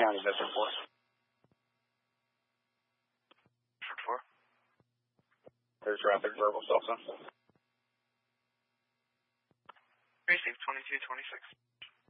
County, District 4. District 4. There's rapid verbal cell phone. Received 2226.